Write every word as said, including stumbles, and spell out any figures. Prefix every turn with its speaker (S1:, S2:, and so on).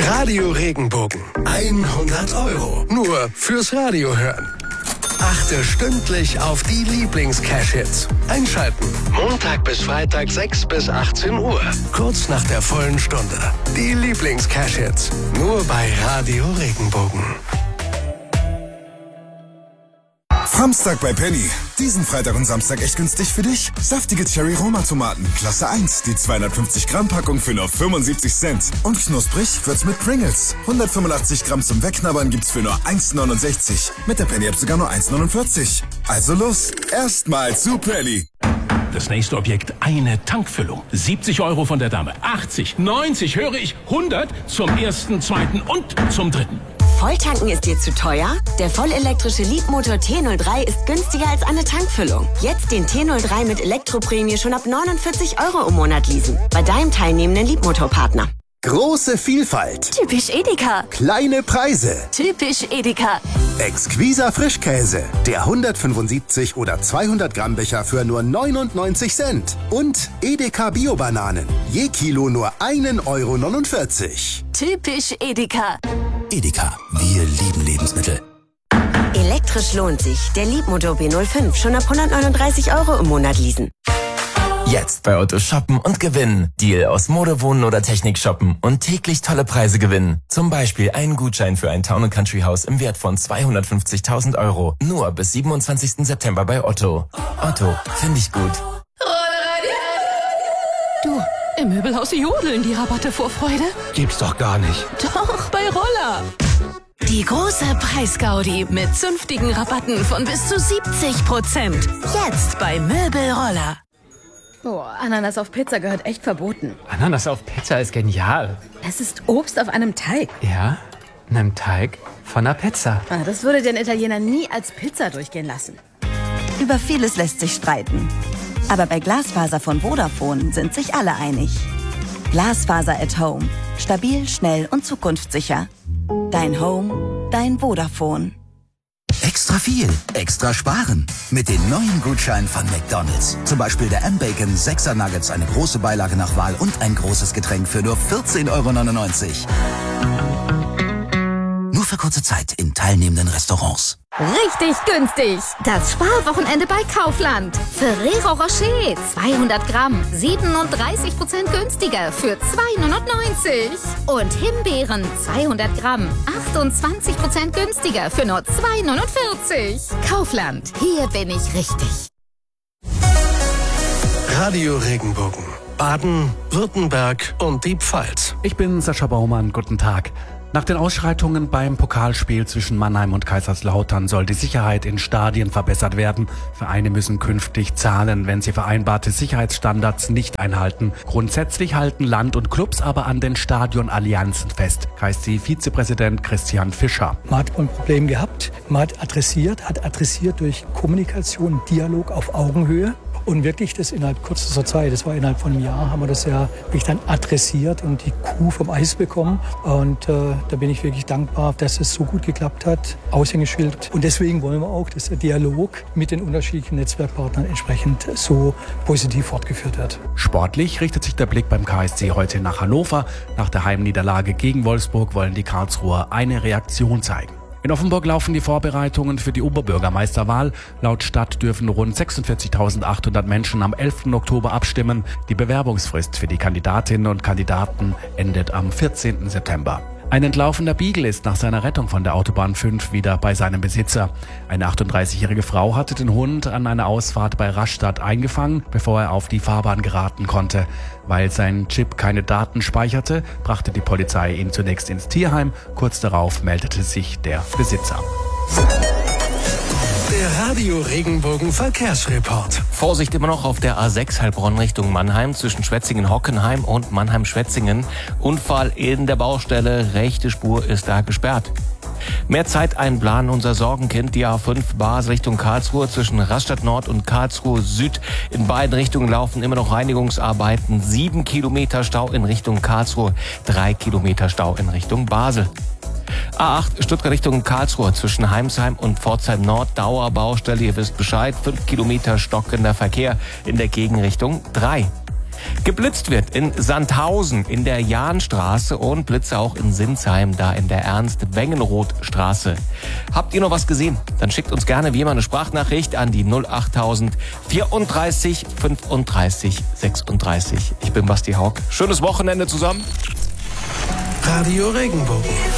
S1: Radio Regenbogen. hundert Euro. Nur fürs Radio hören. Achte stündlich auf die Lieblings-Cash-Hits. Einschalten. Montag bis Freitag sechs bis achtzehn Uhr. Kurz nach der vollen Stunde. Die Lieblings-Cash-Hits. Nur bei Radio Regenbogen.
S2: Samstag bei Penny. Diesen Freitag und Samstag echt günstig für dich. Saftige Cherry-Roma-Tomaten, Klasse eins. Die zweihundertfünfzig Gramm Packung für nur fünfundsiebzig Cent. Und knusprig wird's mit Pringles. hundertfünfundachtzig Gramm zum Wegknabbern gibt's für nur eins neunundsechzig. Mit der Penny-App sogar nur eins neunundvierzig. Also los, erstmal zu Penny.
S3: Das nächste Objekt, eine Tankfüllung. siebzig Euro von der Dame. achtzig, neunzig, höre ich, hundert zum ersten, zweiten und zum dritten.
S4: Volltanken ist dir zu teuer? Der vollelektrische Leapmotor T null drei ist günstiger als eine Tankfüllung. Jetzt den T null drei mit Elektroprämie schon ab neunundvierzig Euro im Monat leasen. Bei deinem teilnehmenden Leapmotor-Partner.
S5: Große Vielfalt.
S6: Typisch Edeka.
S5: Kleine Preise.
S6: Typisch Edeka.
S5: Exquiser Frischkäse. Der hundertfünfundsiebzig oder zweihundert Gramm Becher für nur neunundneunzig Cent. Und Edeka Bio-Bananen. Je Kilo nur ein Euro neunundvierzig.
S6: Typisch Edeka.
S5: Edeka. Wir lieben Lebensmittel.
S4: Elektrisch lohnt sich. Der Leapmotor B null fünf schon ab hundertneununddreißig Euro im Monat leasen.
S7: Jetzt bei Otto shoppen und gewinnen. Deal aus Mode, Wohnen oder Technik shoppen und täglich tolle Preise gewinnen. Zum Beispiel einen Gutschein für ein Town and Country Haus im Wert von zweihundertfünfzigtausend Euro. Nur bis siebenundzwanzigsten September bei Otto. Otto, finde ich gut.
S8: Du, im Möbelhaus jodeln die Rabatte vor Freude.
S3: Gibt's doch gar nicht.
S8: Doch, bei Roller. Die große Preisgaudi mit zünftigen Rabatten von bis zu siebzig Prozent. Jetzt bei Möbelroller.
S9: Oh, Ananas auf Pizza gehört echt verboten.
S10: Ananas auf Pizza ist genial.
S9: Es ist Obst auf einem Teig.
S10: Ja, einem Teig von einer Pizza.
S9: Ah, das würde den Italiener nie als Pizza durchgehen lassen.
S11: Über vieles lässt sich streiten. Aber bei Glasfaser von Vodafone sind sich alle einig. Glasfaser at Home. Stabil, schnell und zukunftssicher. Dein Home, dein Vodafone.
S5: Extra viel, extra sparen. Mit den neuen Gutscheinen von McDonald's. Zum Beispiel der M-Bacon sechser Nuggets, eine große Beilage nach Wahl und ein großes Getränk für nur vierzehn Euro neunundneunzig. Nur für kurze Zeit in teilnehmenden Restaurants.
S12: Richtig günstig. Das Sparwochenende bei Kaufland. Ferrero Rocher zweihundert Gramm, siebenunddreißig Prozent günstiger für zwei neunundneunzig. Und Himbeeren zweihundert Gramm, achtundzwanzig Prozent günstiger für nur zwei neunundvierzig. Kaufland, hier bin ich richtig.
S1: Radio Regenbogen. Baden, Württemberg und die Pfalz.
S13: Ich bin Sascha Baumann, guten Tag. Nach den Ausschreitungen beim Pokalspiel zwischen Mannheim und Kaiserslautern soll die Sicherheit in Stadien verbessert werden. Vereine müssen künftig zahlen, wenn sie vereinbarte Sicherheitsstandards nicht einhalten. Grundsätzlich halten Land und Clubs aber an den Stadionallianzen fest. K S C-Vizepräsident Christian Fischer.
S14: Man hat ein Problem gehabt, man hat adressiert, hat adressiert durch Kommunikation, Dialog auf Augenhöhe. Und wirklich das innerhalb kürzester Zeit, das war innerhalb von einem Jahr, haben wir das ja wirklich dann adressiert und die Kuh vom Eis bekommen. Und äh, da bin ich wirklich dankbar, dass es so gut geklappt hat. Aushängeschild. Und deswegen wollen wir auch, dass der Dialog mit den unterschiedlichen Netzwerkpartnern entsprechend so positiv fortgeführt wird.
S13: Sportlich richtet sich der Blick beim K S C heute nach Hannover. Nach der Heimniederlage gegen Wolfsburg wollen die Karlsruher eine Reaktion zeigen. In Offenburg laufen die Vorbereitungen für die Oberbürgermeisterwahl. Laut Stadt dürfen rund sechsundvierzigtausendachthundert Menschen am elften Oktober abstimmen. Die Bewerbungsfrist für die Kandidatinnen und Kandidaten endet am vierzehnten September. Ein entlaufener Beagle ist nach seiner Rettung von der Autobahn fünf wieder bei seinem Besitzer. Eine achtunddreißigjährige Frau hatte den Hund an einer Ausfahrt bei Rastatt eingefangen, bevor er auf die Fahrbahn geraten konnte. Weil sein Chip keine Daten speicherte, brachte die Polizei ihn zunächst ins Tierheim. Kurz darauf meldete sich der Besitzer.
S1: Der Radio Regenbogen Verkehrsreport.
S15: Vorsicht immer noch auf der A sechs Heilbronn Richtung Mannheim zwischen Schwetzingen-Hockenheim und Mannheim-Schwetzingen. Unfall in der Baustelle, rechte Spur ist da gesperrt. Mehr Zeit einplanen, unser Sorgenkind, die A fünf Basel Richtung Karlsruhe zwischen Rastatt Nord und Karlsruhe Süd. In beiden Richtungen laufen immer noch Reinigungsarbeiten. Sieben Kilometer Stau in Richtung Karlsruhe, drei Kilometer Stau in Richtung Basel. A acht Stuttgart Richtung Karlsruhe zwischen Heimsheim und Pforzheim Nord, Dauerbaustelle, ihr wisst Bescheid, fünf Kilometer stockender Verkehr in der Gegenrichtung, drei. Geblitzt wird in Sandhausen in der Jahnstraße und Blitze auch in Sinsheim, da in der Ernst-Wengenroth-Straße. Habt ihr noch was gesehen? Dann schickt uns gerne wie immer eine Sprachnachricht an die null achttausend vierunddreißig fünfunddreißig sechsunddreißig. Ich bin Basti Hauck. Schönes Wochenende zusammen.
S1: Radio Regenbogen.